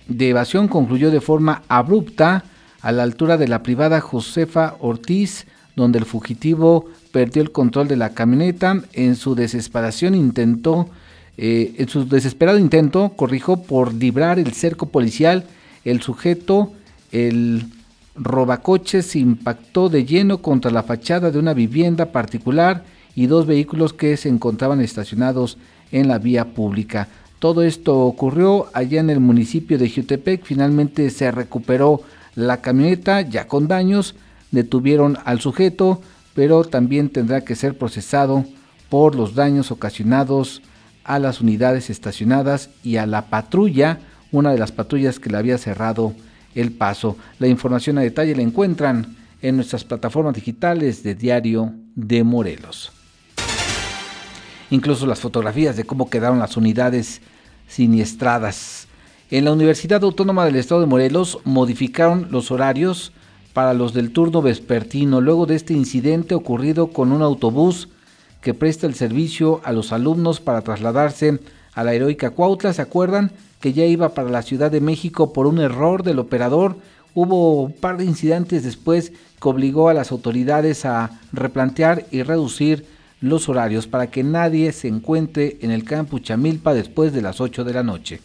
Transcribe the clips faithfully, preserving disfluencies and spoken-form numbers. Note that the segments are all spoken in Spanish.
de evasión concluyó de forma abrupta a la altura de la privada Josefa Ortiz, donde el fugitivo perdió el control de la camioneta. En su desesperación intentó, eh, en su desesperado intento, corrijo, por librar el cerco policial, el sujeto, el robacoches, se impactó de lleno contra la fachada de una vivienda particular y dos vehículos que se encontraban estacionados en la vía pública. Todo esto ocurrió allá en el municipio de Jiutepec. Finalmente se recuperó la camioneta ya con daños, detuvieron al sujeto, pero también tendrá que ser procesado por los daños ocasionados a las unidades estacionadas y a la patrulla, una de las patrullas que le había cerrado el paso. La información a detalle la encuentran en nuestras plataformas digitales de Diario de Morelos. Incluso las fotografías de cómo quedaron las unidades siniestradas. En la Universidad Autónoma del Estado de Morelos modificaron los horarios para los del turno vespertino, luego de este incidente ocurrido con un autobús que presta el servicio a los alumnos para trasladarse a la heroica Cuautla. ¿Se acuerdan que ya iba para la Ciudad de México por un error del operador? Hubo un par de incidentes después que obligó a las autoridades a replantear y reducir los horarios para que nadie se encuentre en el campus Chamilpa después de las ocho de la noche.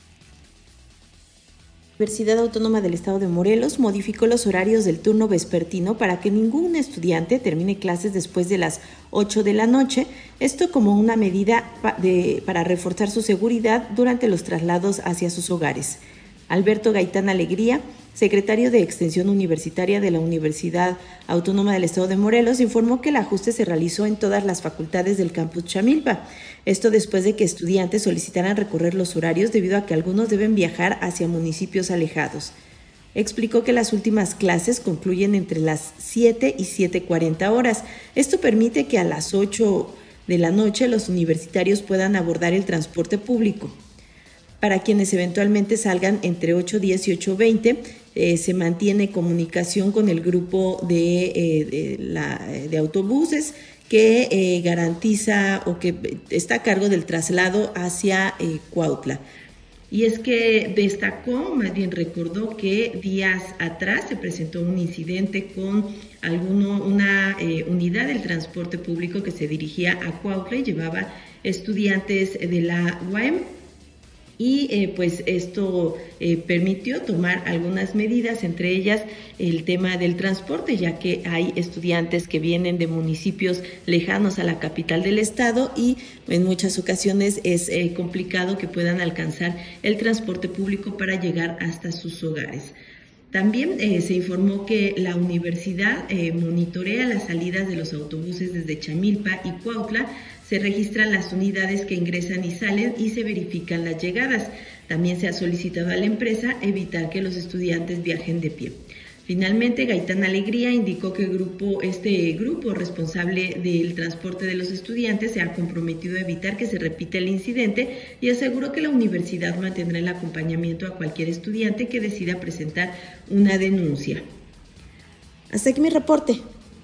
La Universidad Autónoma del Estado de Morelos modificó los horarios del turno vespertino para que ningún estudiante termine clases después de las ocho de la noche, esto como una medida pa- de, para reforzar su seguridad durante los traslados hacia sus hogares. Alberto Gaitán Alegría, secretario de Extensión Universitaria de la Universidad Autónoma del Estado de Morelos, informó que el ajuste se realizó en todas las facultades del campus Chamilpa. Esto después de que estudiantes solicitaran recorrer los horarios debido a que algunos deben viajar hacia municipios alejados. Explicó que las últimas clases concluyen entre las siete y siete cuarenta horas. Esto permite que a las ocho de la noche los universitarios puedan abordar el transporte público. Para quienes eventualmente salgan entre ocho diez y ocho veinte, eh, se mantiene comunicación con el grupo de, eh, de, la, de autobuses que eh, garantiza o que está a cargo del traslado hacia eh, Cuautla. Y es que destacó, más bien recordó que días atrás se presentó un incidente con alguno, una eh, unidad del transporte público que se dirigía a Cuautla y llevaba estudiantes de la U A M. Y eh, pues esto eh, permitió tomar algunas medidas, entre ellas el tema del transporte, ya que hay estudiantes que vienen de municipios lejanos a la capital del estado y en muchas ocasiones es eh, complicado que puedan alcanzar el transporte público para llegar hasta sus hogares. También eh, se informó que la universidad eh, monitorea las salidas de los autobuses desde Chamilpa y Cuautla. Se registran las unidades que ingresan y salen y se verifican las llegadas. También se ha solicitado a la empresa evitar que los estudiantes viajen de pie. Finalmente, Gaitán Alegría indicó que el grupo, este grupo responsable del transporte de los estudiantes se ha comprometido a evitar que se repita el incidente y aseguró que la universidad mantendrá el acompañamiento a cualquier estudiante que decida presentar una denuncia. Hasta aquí mi reporte.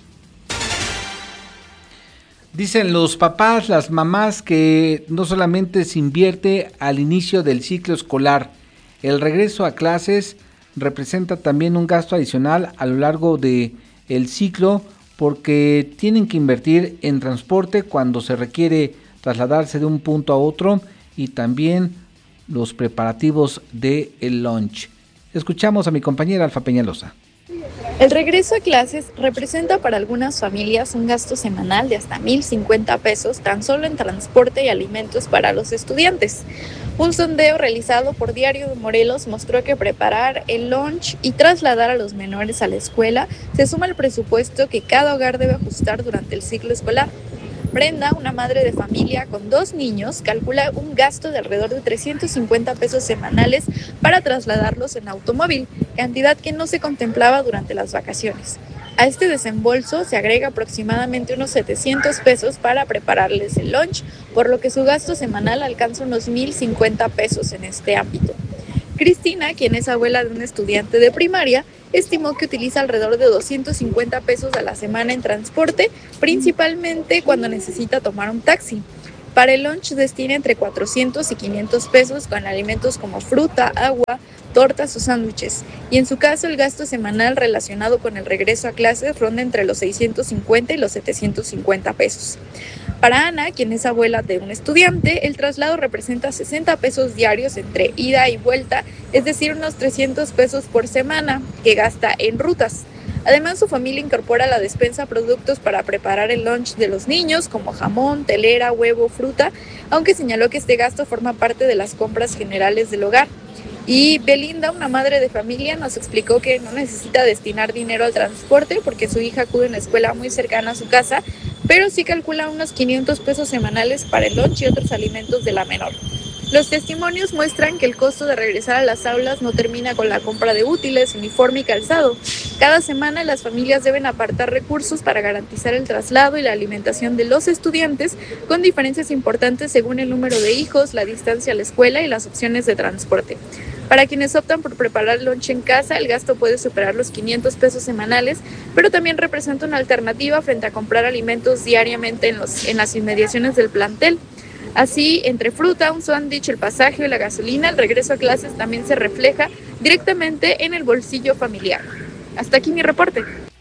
Dicen los papás, las mamás, que no solamente se invierte al inicio del ciclo escolar, el regreso a clases representa también un gasto adicional a lo largo de el ciclo, porque tienen que invertir en transporte cuando se requiere trasladarse de un punto a otro y también los preparativos del lunch. Escuchamos a mi compañera Alfa Peñalosa. El regreso a clases representa para algunas familias un gasto semanal de hasta mil cincuenta pesos tan solo en transporte y alimentos para los estudiantes. Un sondeo realizado por Diario de Morelos mostró que preparar el lunch y trasladar a los menores a la escuela se suma al presupuesto que cada hogar debe ajustar durante el ciclo escolar. Brenda, una madre de familia con dos niños, calcula un gasto de alrededor de trescientos cincuenta pesos semanales para trasladarlos en automóvil, cantidad que no se contemplaba durante las vacaciones. A este desembolso se agrega aproximadamente unos setecientos pesos para prepararles el lunch, por lo que su gasto semanal alcanza unos mil cincuenta pesos en este ámbito. Cristina, quien es abuela de un estudiante de primaria, estimó que utiliza alrededor de doscientos cincuenta pesos a la semana en transporte, principalmente cuando necesita tomar un taxi. Para el lunch destina entre cuatrocientos y quinientos pesos con alimentos como fruta, agua, tortas o sándwiches, y en su caso el gasto semanal relacionado con el regreso a clases ronda entre los seiscientos cincuenta y los setecientos cincuenta pesos. Para Ana, quien es abuela de un estudiante, el traslado representa sesenta pesos diarios entre ida y vuelta, es decir, unos trescientos pesos por semana que gasta en rutas. Además, su familia incorpora a la despensa productos para preparar el lunch de los niños, como jamón, telera, huevo, fruta, aunque señaló que este gasto forma parte de las compras generales del hogar. Y Belinda, una madre de familia, nos explicó que no necesita destinar dinero al transporte porque su hija acude a una escuela muy cercana a su casa, pero sí calcula unos quinientos pesos semanales para el lunch y otros alimentos de la menor. Los testimonios muestran que el costo de regresar a las aulas no termina con la compra de útiles, uniforme y calzado. Cada semana las familias deben apartar recursos para garantizar el traslado y la alimentación de los estudiantes, con diferencias importantes según el número de hijos, la distancia a la escuela y las opciones de transporte. Para quienes optan por preparar lunch en casa, el gasto puede superar los quinientos pesos semanales, pero también representa una alternativa frente a comprar alimentos diariamente en, los, en las inmediaciones del plantel. Así, entre fruta, un sándwich, el pasaje y la gasolina, el regreso a clases también se refleja directamente en el bolsillo familiar. Hasta aquí mi reporte.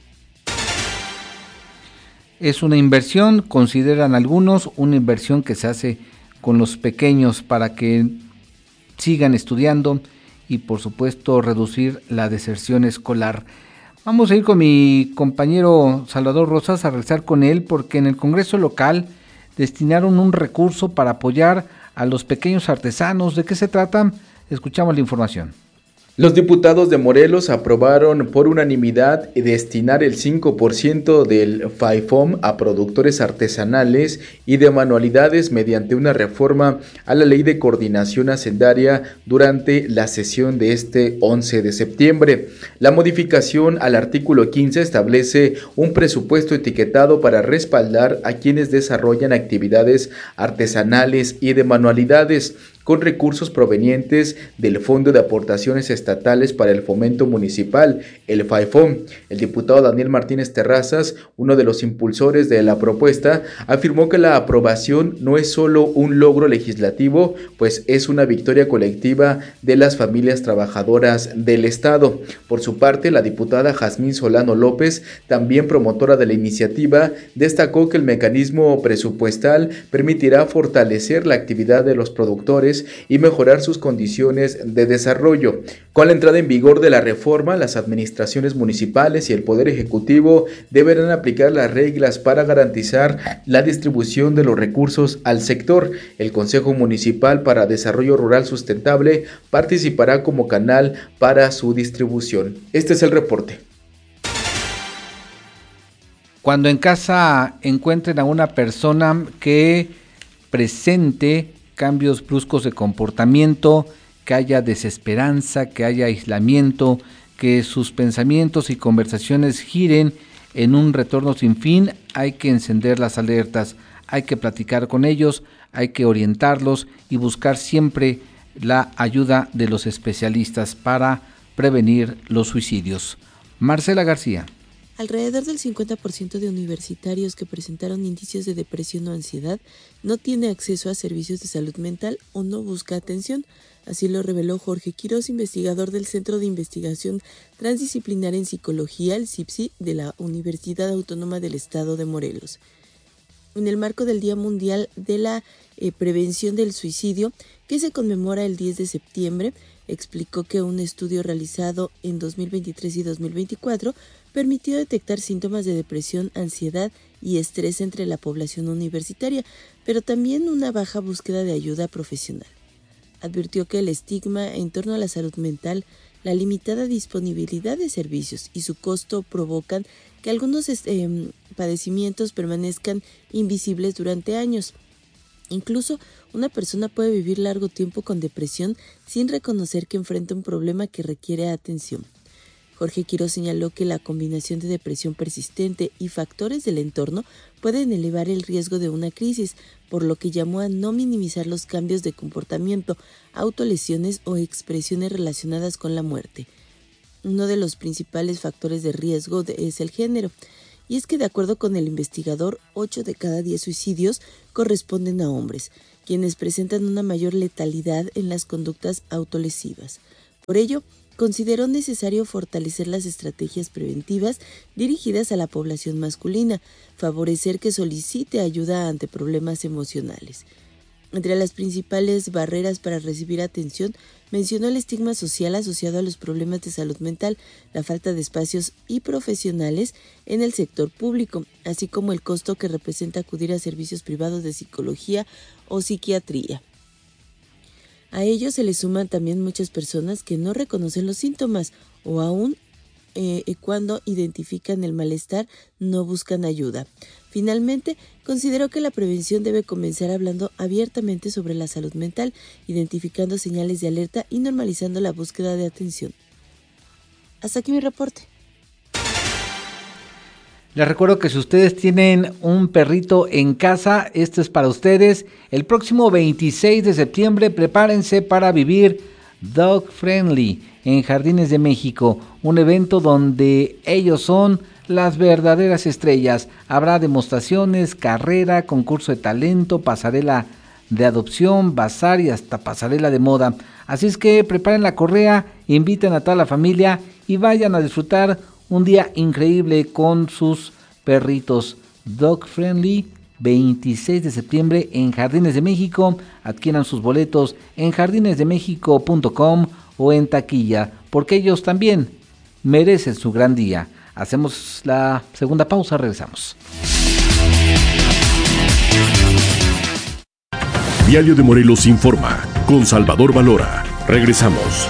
Es una inversión, consideran algunos, una inversión que se hace con los pequeños para que sigan estudiando y por supuesto reducir la deserción escolar. Vamos a ir con mi compañero Salvador Rosas a regresar con él porque en el Congreso local destinaron un recurso para apoyar a los pequeños artesanos. ¿De qué se trata? Escuchamos la información. Los diputados de Morelos aprobaron por unanimidad destinar el cinco por ciento del FAIFOM a productores artesanales y de manualidades mediante una reforma a la Ley de Coordinación Hacendaria durante la sesión de este once de septiembre. La modificación al artículo quince establece un presupuesto etiquetado para respaldar a quienes desarrollan actividades artesanales y de manualidades, con recursos provenientes del Fondo de Aportaciones Estatales para el Fomento Municipal, el FAIFOM. El diputado Daniel Martínez Terrazas, uno de los impulsores de la propuesta, afirmó que la aprobación no es solo un logro legislativo, pues es una victoria colectiva de las familias trabajadoras del Estado. Por su parte, la diputada Jazmín Solano López, también promotora de la iniciativa, destacó que el mecanismo presupuestal permitirá fortalecer la actividad de los productores y mejorar sus condiciones de desarrollo. Con la entrada en vigor de la reforma, las administraciones municipales y el Poder Ejecutivo deberán aplicar las reglas para garantizar la distribución de los recursos al sector. El Consejo Municipal para Desarrollo Rural Sustentable participará como canal para su distribución. Este es el reporte. Cuando en casa encuentren a una persona que presente cambios bruscos de comportamiento, que haya desesperanza, que haya aislamiento, que sus pensamientos y conversaciones giren en un retorno sin fin, hay que encender las alertas, hay que platicar con ellos, hay que orientarlos y buscar siempre la ayuda de los especialistas para prevenir los suicidios. Marcela García. Alrededor del cincuenta por ciento de universitarios que presentaron indicios de depresión o ansiedad no tiene acceso a servicios de salud mental o no busca atención. Así lo reveló Jorge Quirós, investigador del Centro de Investigación Transdisciplinar en Psicología, el CIPSI, de la Universidad Autónoma del Estado de Morelos. En el marco del Día Mundial de la eh, Prevención del Suicidio, que se conmemora el diez de septiembre, explicó que un estudio realizado en dos mil veintitrés y dos mil veinticuatro permitió detectar síntomas de depresión, ansiedad y estrés entre la población universitaria, pero también una baja búsqueda de ayuda profesional. Advirtió que el estigma en torno a la salud mental, la limitada disponibilidad de servicios y su costo provocan que algunos eh, padecimientos permanezcan invisibles durante años. Incluso una persona puede vivir largo tiempo con depresión sin reconocer que enfrenta un problema que requiere atención. Jorge Quirós señaló que la combinación de depresión persistente y factores del entorno pueden elevar el riesgo de una crisis, por lo que llamó a no minimizar los cambios de comportamiento, autolesiones o expresiones relacionadas con la muerte. Uno de los principales factores de riesgo es el género, Y es que de acuerdo con el investigador, ocho de cada diez suicidios corresponden a hombres, quienes presentan una mayor letalidad en las conductas autolesivas. Por ello, consideró necesario fortalecer las estrategias preventivas dirigidas a la población masculina, favorecer que solicite ayuda ante problemas emocionales. Entre las principales barreras para recibir atención, mencionó el estigma social asociado a los problemas de salud mental, la falta de espacios y profesionales en el sector público, así como el costo que representa acudir a servicios privados de psicología o psiquiatría. A ello se le suman también muchas personas que no reconocen los síntomas o aún eh, cuando identifican el malestar no buscan ayuda. Finalmente, consideró que la prevención debe comenzar hablando abiertamente sobre la salud mental, identificando señales de alerta y normalizando la búsqueda de atención. Hasta aquí mi reporte. Les recuerdo que si ustedes tienen un perrito en casa, esto es para ustedes. El próximo veintiséis de septiembre, prepárense para vivir Dog Friendly en Jardines de México, un evento donde ellos son las verdaderas estrellas. Habrá demostraciones, carrera, concurso de talento, pasarela de adopción, bazar y hasta pasarela de moda. Así es que preparen la correa, inviten a toda la familia y vayan a disfrutar un día increíble con sus perritos. Dog Friendly, veintiséis de septiembre en Jardines de México. Adquieran sus boletos en jardines de méxico punto com o en taquilla, porque ellos también merecen su gran día. Hacemos la segunda pausa, regresamos. Diario de Morelos informa con Salvador Valora. Regresamos.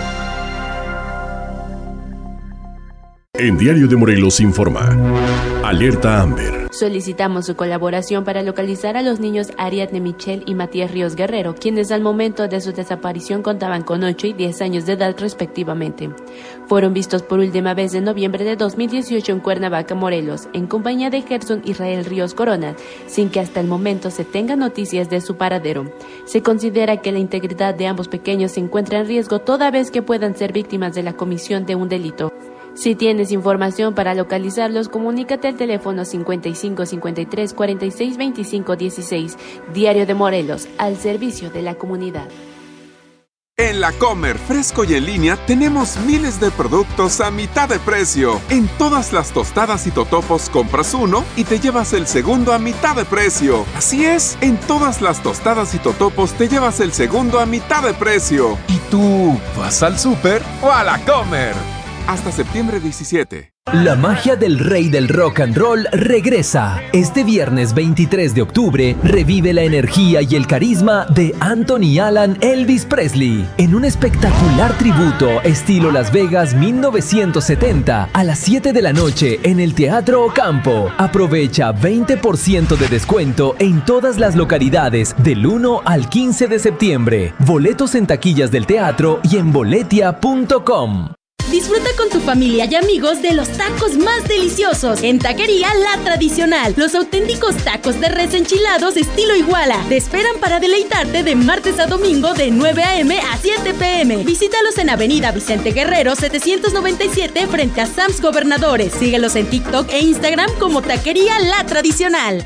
En Diario de Morelos informa. Alerta Amber. Solicitamos su colaboración para localizar a los niños Ariadne Michelle y Matías Ríos Guerrero, quienes al momento de su desaparición contaban con ocho y diez años de edad respectivamente. Fueron vistos por última vez en noviembre de dos mil dieciocho en Cuernavaca, Morelos, en compañía de Gerson Israel Ríos Corona, sin que hasta el momento se tenga noticias de su paradero. Se considera que la integridad de ambos pequeños se encuentra en riesgo toda vez que puedan ser víctimas de la comisión de un delito. Si tienes información para localizarlos, comunícate al teléfono cincuenta y cinco cincuenta y tres cuarenta y seis veinticinco dieciséis. Diario de Morelos, al servicio de la comunidad. En La Comer, fresco y en línea, tenemos miles de productos a mitad de precio. En todas las tostadas y totopos compras uno y te llevas el segundo a mitad de precio. Así es, en todas las tostadas y totopos te llevas el segundo a mitad de precio. ¿Y tú vas al súper o a La Comer? Hasta septiembre diecisiete. La magia del rey del rock and roll regresa. Este viernes veintitrés de octubre revive la energía y el carisma de Anthony Alan Elvis Presley en un espectacular tributo estilo Las Vegas mil novecientos setenta a las siete de la noche en el Teatro Ocampo. Aprovecha veinte por ciento de descuento en todas las localidades del uno al quince de septiembre. Boletos en taquillas del teatro y en boletia punto com. Disfruta con tu familia y amigos de los tacos más deliciosos en Taquería La Tradicional. Los auténticos tacos de res enchilados estilo Iguala te esperan para deleitarte de martes a domingo de nueve a.m. a siete p.m. Visítalos en Avenida Vicente Guerrero setecientos noventa y siete frente a Sam's Gobernadores. Síguelos en TikTok e Instagram como Taquería La Tradicional.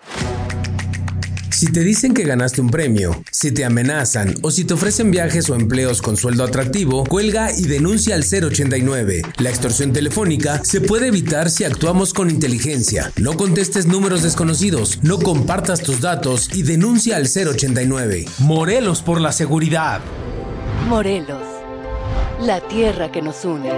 Si te dicen que ganaste un premio, si te amenazan o si te ofrecen viajes o empleos con sueldo atractivo, cuelga y denuncia al cero ochenta y nueve. La extorsión telefónica se puede evitar si actuamos con inteligencia. No contestes números desconocidos, no compartas tus datos y denuncia al cero ochenta y nueve. Morelos por la seguridad. Morelos, la tierra que nos une.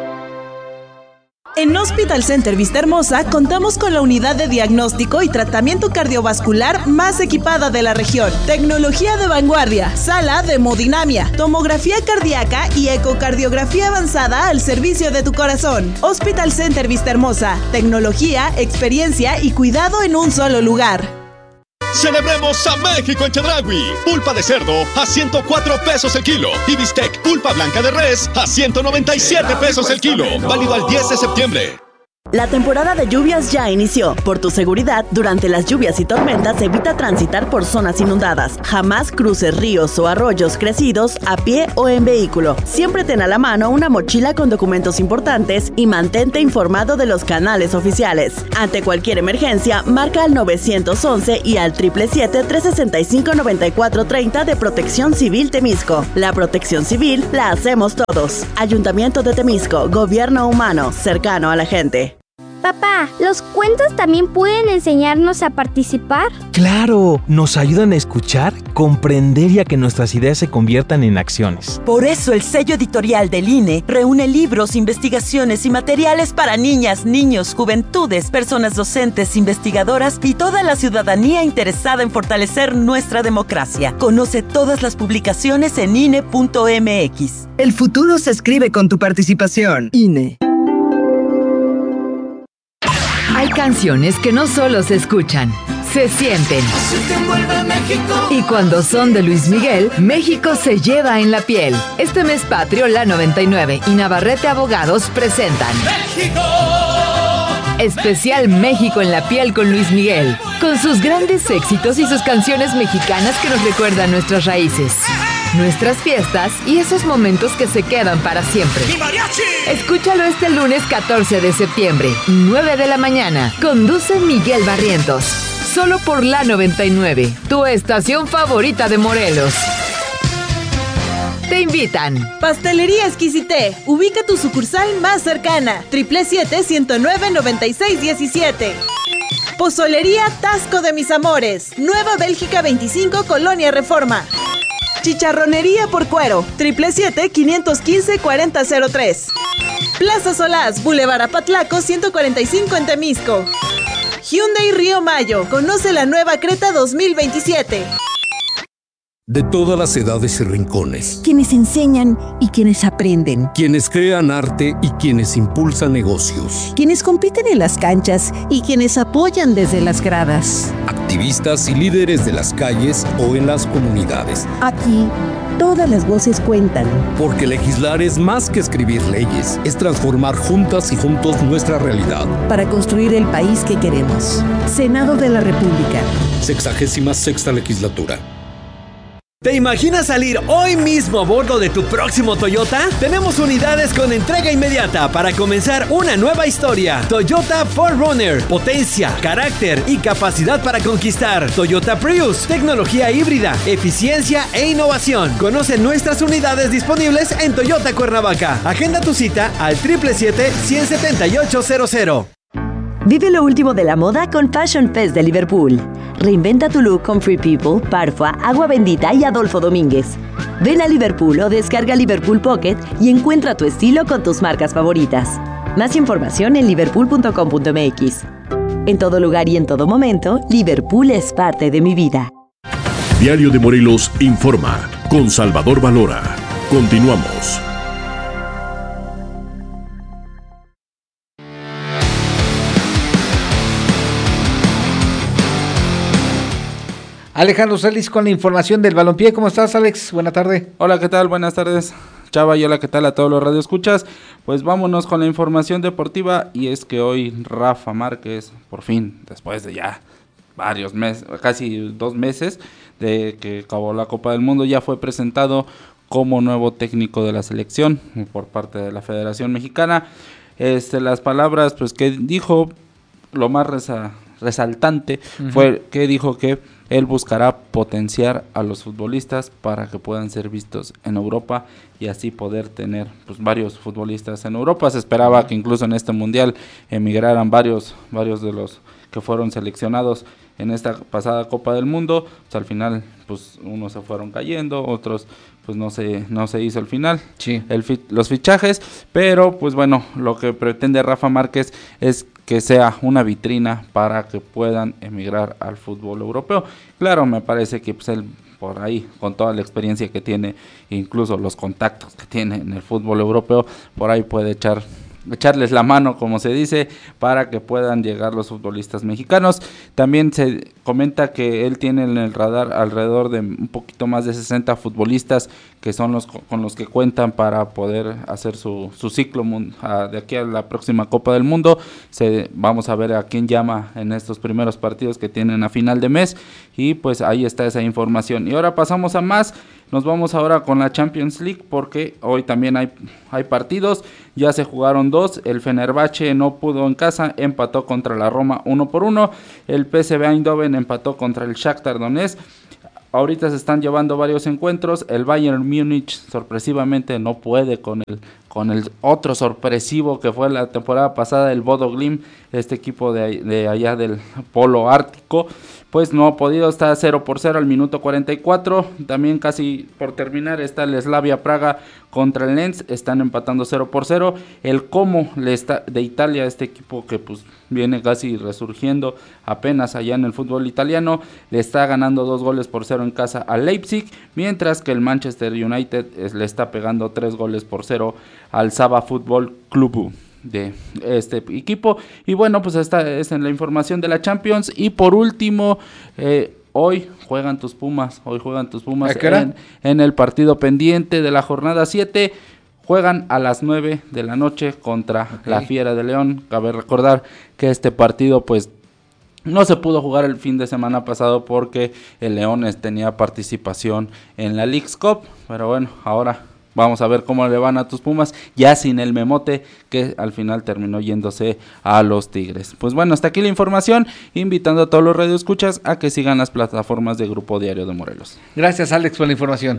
En Hospital Center Vista Hermosa contamos con la unidad de diagnóstico y tratamiento cardiovascular más equipada de la región. Tecnología de vanguardia, sala de hemodinamia, tomografía cardíaca y ecocardiografía avanzada al servicio de tu corazón. Hospital Center Vista Hermosa, tecnología, experiencia y cuidado en un solo lugar. Celebremos a México en Chedraui. Pulpa de cerdo a ciento cuatro pesos el kilo. Y bistec pulpa blanca de res a ciento noventa y siete pesos el kilo. Válido al diez de septiembre. La temporada de lluvias ya inició. Por tu seguridad, durante las lluvias y tormentas, evita transitar por zonas inundadas. Jamás cruces ríos o arroyos crecidos a pie o en vehículo. Siempre ten a la mano una mochila con documentos importantes y mantente informado de los canales oficiales. Ante cualquier emergencia, marca al nueve once y al siete siete siete, tres seis cinco, nueve cuatro tres cero de Protección Civil Temisco. La protección civil la hacemos todos. Ayuntamiento de Temisco, gobierno humano, cercano a la gente. Papá, ¿los cuentos también pueden enseñarnos a participar? ¡Claro! Nos ayudan a escuchar, comprender y a que nuestras ideas se conviertan en acciones. Por eso el sello editorial del I N E reúne libros, investigaciones y materiales para niñas, niños, juventudes, personas docentes, investigadoras y toda la ciudadanía interesada en fortalecer nuestra democracia. Conoce todas las publicaciones en I N E punto M X. El futuro se escribe con tu participación. I N E. Hay canciones que no solo se escuchan, se sienten. Y cuando son de Luis Miguel, México se lleva en la piel. Este mes patrio, La noventa y nueve y Navarrete Abogados presentan ¡México! Especial México en la piel con Luis Miguel, con sus grandes éxitos y sus canciones mexicanas que nos recuerdan nuestras raíces, nuestras fiestas y esos momentos que se quedan para siempre. Escúchalo este lunes catorce de septiembre, nueve de la mañana. Conduce Miguel Barrientos. Solo por La noventa y nueve, tu estación favorita de Morelos. Te invitan. Pastelería Exquisité. Ubica tu sucursal más cercana. siete siete siete, uno nueve, nueve seis uno siete. Pozolería Tasco de Mis Amores. Nueva Bélgica veinticinco, Colonia Reforma. Chicharronería por Cuero. siete siete siete, cinco uno cinco, cuatro cero cero tres. Plaza Solás, Boulevard Apatlaco ciento cuarenta y cinco en Temisco. Hyundai Río Mayo. Conoce la nueva Creta dos mil veintisiete. De todas las edades y rincones. Quienes enseñan y quienes aprenden. Quienes crean arte y quienes impulsan negocios. Quienes compiten en las canchas y quienes apoyan desde las gradas. Activistas y líderes de las calles o en las comunidades. Aquí, todas las voces cuentan. Porque legislar es más que escribir leyes, es transformar juntas y juntos nuestra realidad. Para construir el país que queremos. Senado de la República. Sexagésima sexta legislatura. ¿Te imaginas salir hoy mismo a bordo de tu próximo Toyota? Tenemos unidades con entrega inmediata para comenzar una nueva historia. Toyota cuatro runner, potencia, carácter y capacidad para conquistar. Toyota Prius, tecnología híbrida, eficiencia e innovación. Conoce nuestras unidades disponibles en Toyota Cuernavaca. Agenda tu cita al siete siete siete, uno siete ocho cero cero. Vive lo último de la moda con Fashion Fest de Liverpool. Reinventa tu look con Free People, Parfua, Agua Bendita y Adolfo Domínguez. Ven a Liverpool o descarga Liverpool Pocket y encuentra tu estilo con tus marcas favoritas. Más información en liverpool punto com punto m x. En todo lugar y en todo momento, Liverpool es parte de mi vida. Diario de Morelos informa con Salvador Valora. Continuamos. Alejandro Celis con la información del balompié. ¿Cómo estás, Alex? Buena tarde. Hola, ¿qué tal? Buenas tardes, Chava, y hola, ¿qué tal a todos los radioescuchas? Pues vámonos con la información deportiva, y es que hoy Rafa Márquez, por fin, después de ya varios meses, casi dos meses de que acabó la Copa del Mundo, ya fue presentado como nuevo técnico de la selección por parte de la Federación Mexicana. Este, las palabras pues que dijo, lo más resa, resaltante uh-huh. fue que dijo que él buscará potenciar a los futbolistas para que puedan ser vistos en Europa y así poder tener pues varios futbolistas en Europa. Se esperaba uh-huh. que incluso en este mundial emigraran varios, varios de los que fueron seleccionados en esta pasada Copa del Mundo. Pues al final pues unos se fueron cayendo, otros pues no se no se hizo el final, sí. el fi- los fichajes, pero pues bueno, lo que pretende Rafa Márquez es que sea una vitrina para que puedan emigrar al fútbol europeo. Claro, me parece que pues él por ahí, con toda la experiencia que tiene, incluso los contactos que tiene en el fútbol europeo, por ahí puede echar echarles la mano, como se dice, para que puedan llegar los futbolistas mexicanos. También se comenta que él tiene en el radar alrededor de un poquito más de sesenta futbolistas que son los con los que cuentan para poder hacer su, su ciclo a, de aquí a la próxima Copa del Mundo. Se, vamos a ver a quién llama en estos primeros partidos que tienen a final de mes, y pues ahí está esa información. Y ahora pasamos a más, nos vamos ahora con la Champions League, porque hoy también hay, hay partidos, ya se jugaron dos. El Fenerbahce no pudo en casa, empató contra la Roma uno por uno, el P S V Eindhoven empató contra el Shakhtar Donetsk. Ahorita se están llevando varios encuentros. El Bayern Múnich sorpresivamente no puede con el con el otro sorpresivo que fue la temporada pasada, el Bodo Glimt, este equipo de, de allá del Polo Ártico, pues no ha podido, está cero por cero al minuto cuarenta y cuatro. También casi por terminar está el Slavia Praga contra el Lens, están empatando cero por cero. El Como le está, de Italia, este equipo que pues viene casi resurgiendo apenas allá en el fútbol italiano, le está ganando dos goles por cero en casa al Leipzig, mientras que el Manchester United es, le está pegando tres goles por cero al Saba Fútbol Club de este equipo. Y bueno, pues esta es en la información de la Champions. Y por último, eh, hoy juegan tus Pumas, hoy juegan tus Pumas en, en el partido pendiente de la jornada siete. Juegan a las nueve de la noche contra okay. la Fiera de León. Cabe recordar que este partido pues no se pudo jugar el fin de semana pasado porque el León tenía participación en la Leagues Cup, pero bueno, ahora vamos a ver cómo le van a tus Pumas, ya sin el Memote, que al final terminó yéndose a los Tigres. Pues bueno, hasta aquí la información, invitando a todos los radioescuchas a que sigan las plataformas de Grupo Diario de Morelos. Gracias, Alex, por la información.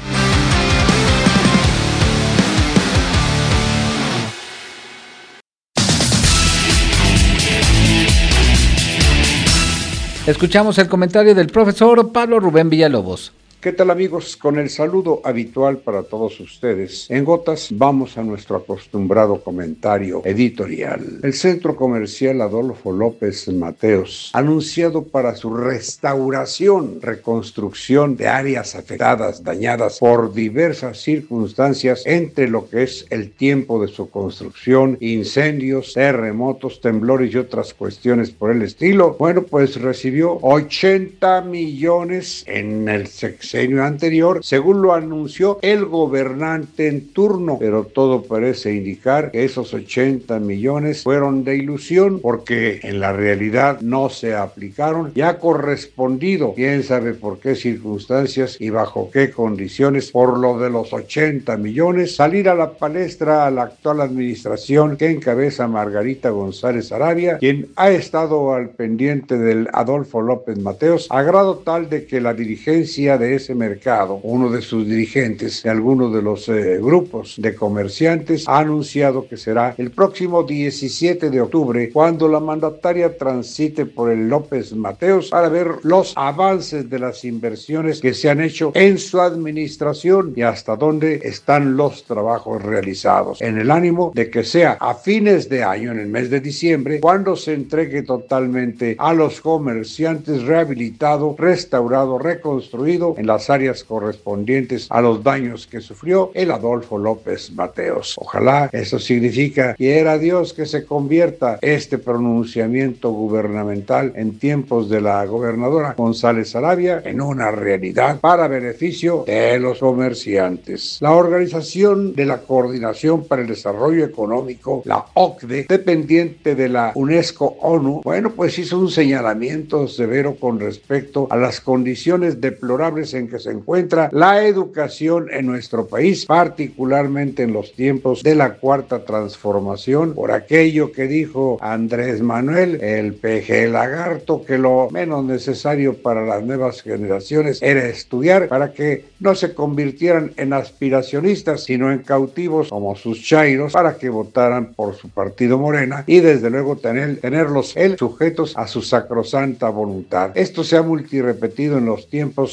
Escuchamos el comentario del profesor Pablo Rubén Villalobos. ¿Qué tal, amigos? Con el saludo habitual para todos ustedes, en gotas vamos a nuestro acostumbrado comentario editorial. El Centro Comercial Adolfo López Mateos, anunciado para su restauración, reconstrucción de áreas afectadas, dañadas por diversas circunstancias, entre lo que es el tiempo de su construcción, incendios, terremotos, temblores y otras cuestiones por el estilo. Bueno, pues recibió ochenta millones en el sexenio anterior, según lo anunció el gobernante en turno, pero todo parece indicar que esos ochenta millones fueron de ilusión, porque en la realidad no se aplicaron y ha correspondido, quién sabe por qué circunstancias y bajo qué condiciones, por lo de los ochenta millones, salir a la palestra a la actual administración que encabeza Margarita González Arabia, quien ha estado al pendiente del Adolfo López Mateos, a grado tal de que la dirigencia de ese mercado, uno de sus dirigentes de algunos de los eh, grupos de comerciantes, ha anunciado que será el próximo diecisiete de octubre cuando la mandataria transite por el López Mateos para ver los avances de las inversiones que se han hecho en su administración y hasta dónde están los trabajos realizados, en el ánimo de que sea a fines de año, en el mes de diciembre, cuando se entregue totalmente a los comerciantes rehabilitado, restaurado, reconstruido en las áreas correspondientes a los daños que sufrió el Adolfo López Mateos. Ojalá eso significa, quiera Dios, que se convierta este pronunciamiento gubernamental en tiempos de la gobernadora González Arabia en una realidad para beneficio de los comerciantes. La Organización de la Coordinación para el Desarrollo Económico, la O C D E, dependiente de la UNESCO ONU, bueno, pues hizo un señalamiento severo con respecto a las condiciones deplorables en que se encuentra la educación en nuestro país, particularmente en los tiempos de la cuarta transformación, por aquello que dijo Andrés Manuel, el peje lagarto, que lo menos necesario para las nuevas generaciones era estudiar para que no se convirtieran en aspiracionistas, sino en cautivos como sus chairos, para que votaran por su partido Morena y desde luego tener, tenerlos él sujetos a su sacrosanta voluntad. Esto se ha multirepetido en los tiempos de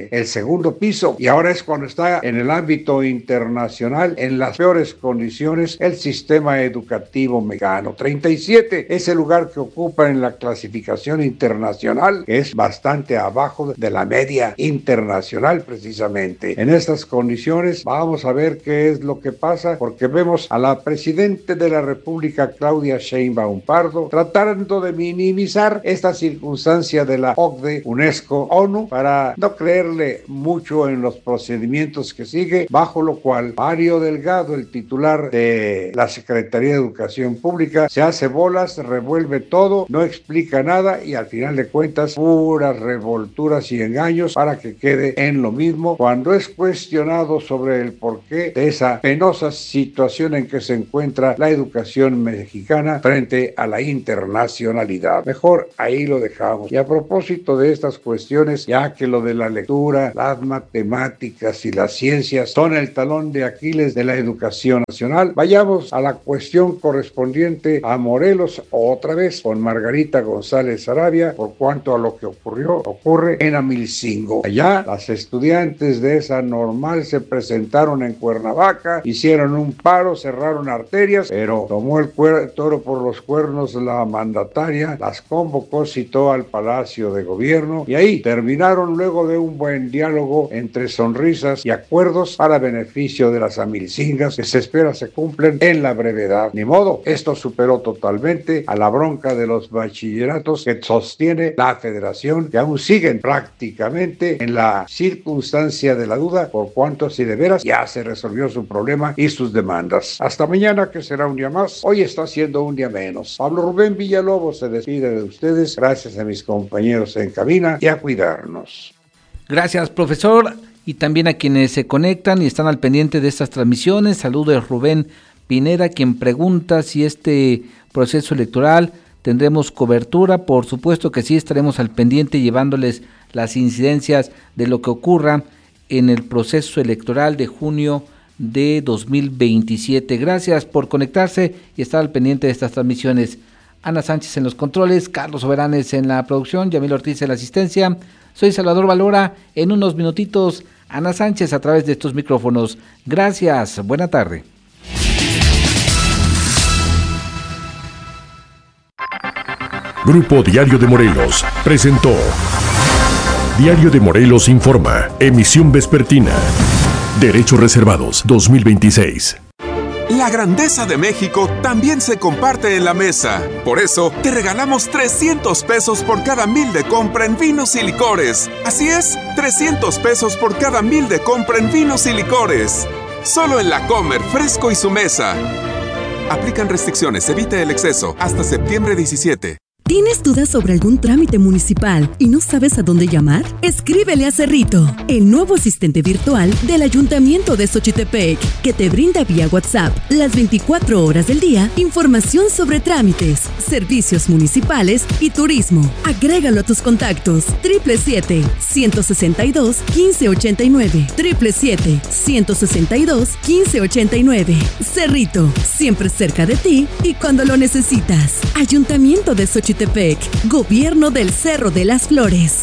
de el segundo piso, y ahora es cuando está en el ámbito internacional en las peores condiciones el sistema educativo mexicano. treinta y siete es el lugar que ocupa en la clasificación internacional, que es bastante abajo de la media internacional precisamente. En estas condiciones vamos a ver qué es lo que pasa, porque vemos a la presidenta de la República, Claudia Sheinbaum Pardo, tratando de minimizar esta circunstancia de la O C D E, UNESCO, ONU, para no creerle mucho en los procedimientos que sigue, bajo lo cual Mario Delgado, el titular de la Secretaría de Educación Pública, se hace bolas, revuelve todo, no explica nada y al final de cuentas puras revolturas y engaños para que quede en lo mismo, cuando es cuestionado sobre el porqué de esa penosa situación en que se encuentra la educación mexicana frente a la internacionalidad. Mejor ahí lo dejamos. Y a propósito de estas cuestiones, ya que lo de la lectura, las matemáticas y las ciencias son el talón de Aquiles de la educación nacional, vayamos a la cuestión correspondiente a Morelos otra vez con Margarita González Arabia, por cuanto a lo que ocurrió, ocurre en Amilcingo. Allá las estudiantes de esa normal se presentaron en Cuernavaca, hicieron un paro, cerraron arterias, pero tomó el toro por los cuernos la mandataria, las convocó, citó al Palacio de Gobierno y ahí terminaron luego de un buen diálogo entre sonrisas y acuerdos para beneficio de las amilcingas que se espera se cumplen en la brevedad. Ni modo, esto superó totalmente a la bronca de los bachilleratos que sostiene la federación, que aún siguen prácticamente en la circunstancia de la duda por cuanto si de veras ya se resolvió su problema y sus demandas. Hasta mañana, que será un día más. Hoy está siendo un día menos. Pablo Rubén Villalobos se despide de ustedes. Gracias a mis compañeros en cabina y a cuidarnos. Gracias, profesor, y también a quienes se conectan y están al pendiente de estas transmisiones. Saludos, Rubén Pineda, quien pregunta si este proceso electoral tendremos cobertura. Por supuesto que sí, estaremos al pendiente llevándoles las incidencias de lo que ocurra en el proceso electoral de junio de dos mil veintisiete. Gracias por conectarse y estar al pendiente de estas transmisiones. Ana Sánchez en los controles, Carlos Soberanes en la producción, Yamil Ortiz en la asistencia. Soy Salvador Valora. En unos minutitos, Ana Sánchez a través de estos micrófonos. Gracias, buena tarde. Grupo Diario de Morelos presentó Diario de Morelos Informa, emisión vespertina. Derechos Reservados dos mil veintiséis. La grandeza de México también se comparte en la mesa. Por eso, te regalamos trescientos pesos por cada mil de compra en vinos y licores. Así es, trescientos pesos por cada mil de compra en vinos y licores. Solo en La Comer, Fresco y Su Mesa. Aplican restricciones, evita el exceso. Hasta septiembre diecisiete. ¿Tienes dudas sobre algún trámite municipal y no sabes a dónde llamar? Escríbele a Cerrito, el nuevo asistente virtual del Ayuntamiento de Xochitepec, que te brinda vía WhatsApp las veinticuatro horas del día información sobre trámites, servicios municipales y turismo. Agrégalo a tus contactos. Triple siete, ciento sesenta y dos, quince ochenta y nueve. Triple siete, ciento sesenta y dos, quince ochenta y nueve. Cerrito, siempre cerca de ti y cuando lo necesitas. Ayuntamiento de Xochitepec. Gobierno del Cerro de las Flores.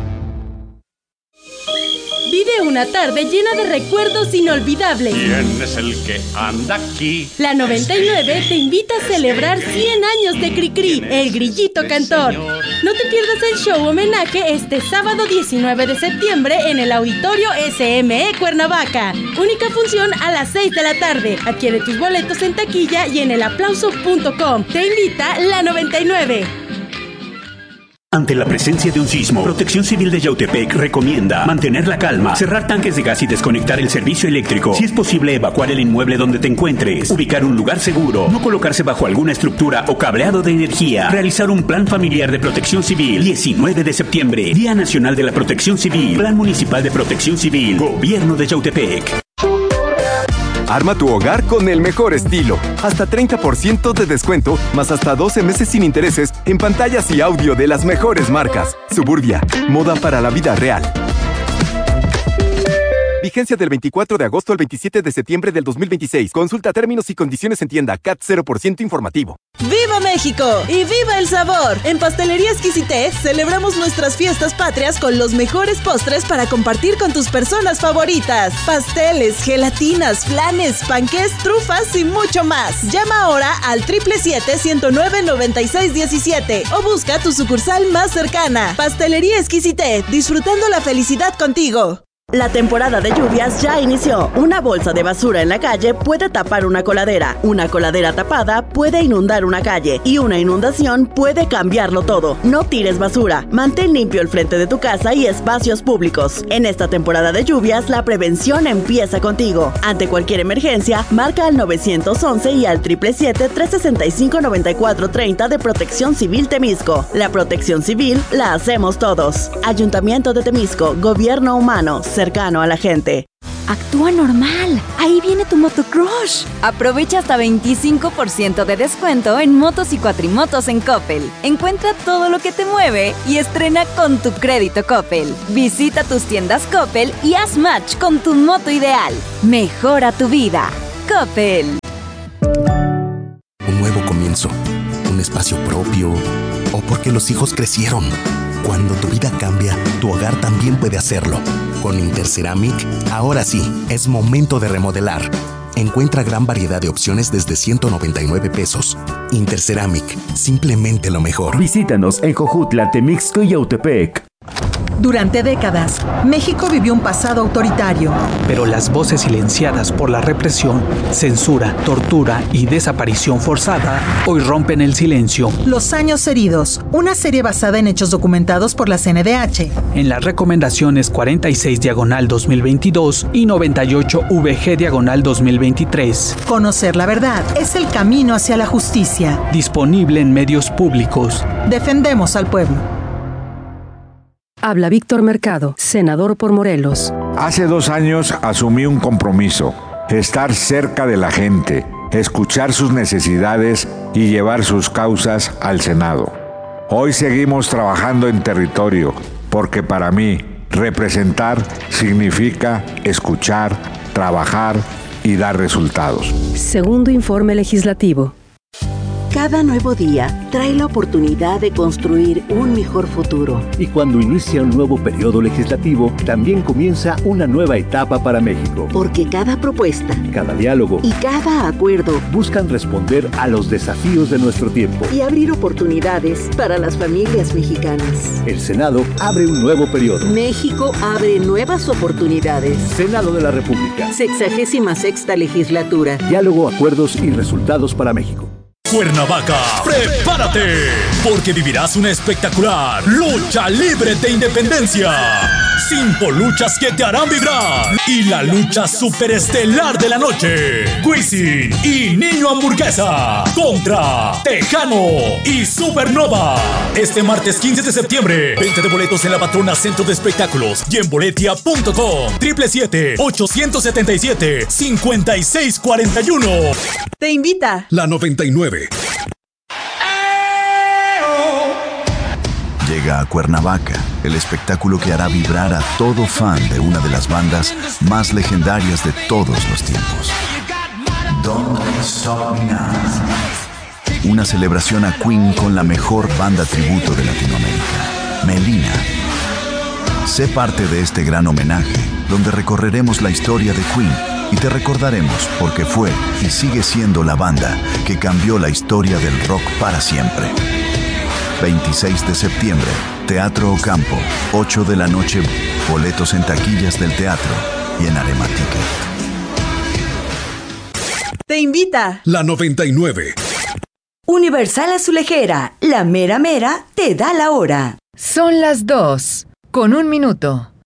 Vive una tarde llena de recuerdos inolvidables. ¿Quién es el que anda aquí? La noventa y nueve te invita a celebrar cien años de Cricri, el grillito cantor. No te pierdas el show homenaje este sábado diecinueve de septiembre en el Auditorio S M E Cuernavaca. Única función a las seis de la tarde. Adquiere tus boletos en taquilla y en el aplauso punto com. Te invita la noventa y nueve. Ante la presencia de un sismo, Protección Civil de Yautepec recomienda mantener la calma, cerrar tanques de gas y desconectar el servicio eléctrico. Si es posible, evacuar el inmueble donde te encuentres, ubicar un lugar seguro, no colocarse bajo alguna estructura o cableado de energía, realizar un plan familiar de protección civil. diecinueve de septiembre, Día Nacional de la Protección Civil, Plan Municipal de Protección Civil, Gobierno de Yautepec. Arma tu hogar con el mejor estilo. Hasta treinta por ciento de descuento, más hasta doce meses sin intereses en pantallas y audio de las mejores marcas. Suburbia, moda para la vida real. Vigencia del veinticuatro de agosto al veintisiete de septiembre del dos mil veintiséis. Consulta términos y condiciones en tienda. C A T cero por ciento informativo. ¡Viva México! ¡Y viva el sabor! En Pastelería Exquisité celebramos nuestras fiestas patrias con los mejores postres para compartir con tus personas favoritas. Pasteles, gelatinas, flanes, panqués, trufas y mucho más. Llama ahora al siete siete siete, ciento nueve, noventa y seis diecisiete o busca tu sucursal más cercana. Pastelería Exquisité, disfrutando la felicidad contigo. La temporada de lluvias ya inició. Una bolsa de basura en la calle puede tapar una coladera. Una coladera tapada puede inundar una calle. Y una inundación puede cambiarlo todo. No tires basura. Mantén limpio el frente de tu casa y espacios públicos. En esta temporada de lluvias, la prevención empieza contigo. Ante cualquier emergencia, marca al nueve once y al siete siete siete, tres seis cinco, nueve cuatro tres cero de Protección Civil Temisco. La protección civil la hacemos todos. Ayuntamiento de Temisco, Gobierno Humano, cercano a la gente. Actúa normal. Ahí viene tu motocrush. Aprovecha hasta veinticinco por ciento de descuento en motos y cuatrimotos en Coppel. Encuentra todo lo que te mueve y estrena con tu crédito Coppel. Visita tus tiendas Coppel y haz match con tu moto ideal. Mejora tu vida. Coppel. Un nuevo comienzo. Un espacio propio. O porque los hijos crecieron. Cuando tu vida cambia, tu hogar también puede hacerlo. Con Interceramic, ahora sí, es momento de remodelar. Encuentra gran variedad de opciones desde ciento noventa y nueve pesos. Interceramic, simplemente lo mejor. Visítanos en Jojutla, Temixco y Yautepec. Durante décadas, México vivió un pasado autoritario. Pero las voces silenciadas por la represión, censura, tortura y desaparición forzada hoy rompen el silencio. Los años heridos, una serie basada en hechos documentados por la C N D H. En las recomendaciones cuarenta y seis diagonal dos mil veintidós y noventa y ocho V G diagonal dos mil veintitrés. Conocer la verdad es el camino hacia la justicia. Disponible en medios públicos. Defendemos al pueblo. Habla Víctor Mercado, senador por Morelos. Hace dos años asumí un compromiso, estar cerca de la gente, escuchar sus necesidades y llevar sus causas al Senado. Hoy seguimos trabajando en territorio, porque para mí, representar significa escuchar, trabajar y dar resultados. Segundo informe legislativo. Cada nuevo día trae la oportunidad de construir un mejor futuro. Y cuando inicia un nuevo periodo legislativo, también comienza una nueva etapa para México. Porque cada propuesta, cada diálogo y cada acuerdo buscan responder a los desafíos de nuestro tiempo y abrir oportunidades para las familias mexicanas. El Senado abre un nuevo periodo. México abre nuevas oportunidades. Senado de la República. Sexagésima sexta legislatura. Diálogo, acuerdos y resultados para México. Cuernavaca, prepárate, porque vivirás una espectacular lucha libre de independencia. Cinco luchas que te harán vibrar. Y la lucha superestelar de la noche. Wisin y Niño Hamburguesa contra Tejano y Supernova. Este martes quince de septiembre. Venta de boletos en la Patrona Centro de Espectáculos y en boletia punto com. siete siete siete, ocho siete siete, cinco seis cuatro uno. Te invita La noventa y nueve. Llega a Cuernavaca, el espectáculo que hará vibrar a todo fan de una de las bandas más legendarias de todos los tiempos. Don't Stop Me Now. Una celebración a Queen con la mejor banda tributo de Latinoamérica, Melina. Sé parte de este gran homenaje, donde recorreremos la historia de Queen y te recordaremos porque fue y sigue siendo la banda que cambió la historia del rock para siempre. veintiséis de septiembre, Teatro Ocampo, ocho de la noche, boletos en taquillas del teatro y en Arema Ticket. Te invita La noventa y nueve. Universal Azulejera, la mera mera te da la hora. Son las dos, con un minuto.